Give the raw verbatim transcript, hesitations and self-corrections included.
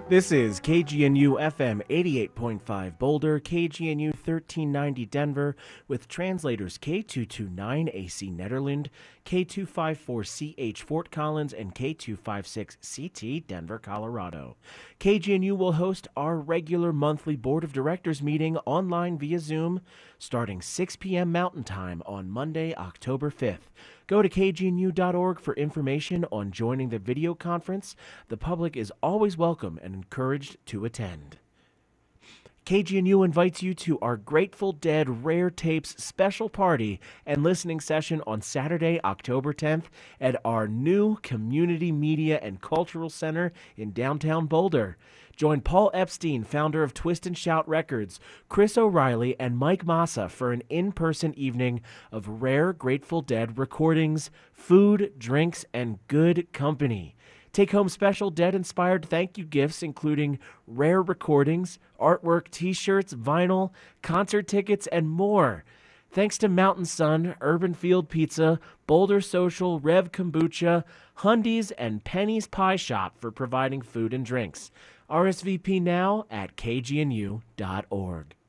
This is K G N U F M eighty-eight point five Boulder, K G N U thirteen ninety Denver, with translators K two twenty-nine A C Nederland, K two fifty-four C H Fort Collins, and K two fifty-six C T Denver, Colorado. K G N U will host our regular monthly Board of Directors meeting online via Zoom starting six p.m. Mountain Time on Monday, October fifth. Go to K G N U dot org for information on joining the video conference. The public is always welcome and encouraged to attend. K G N U invites you to our Grateful Dead Rare Tapes special party and listening session on Saturday, October tenth at our new Community Media and Cultural Center in downtown Boulder. Join Paul Epstein, founder of Twist and Shout Records, Chris O'Reilly, and Mike Massa for an in-person evening of rare Grateful Dead recordings, food, drinks, and good company. Take home special Dead-inspired thank you gifts, including rare recordings, artwork, t-shirts, vinyl, concert tickets, and more. Thanks to Mountain Sun, Urban Field Pizza, Boulder Social, Rev Kombucha, Hundy's, and Penny's Pie Shop for providing food and drinks. R S V P now at K G N U dot org.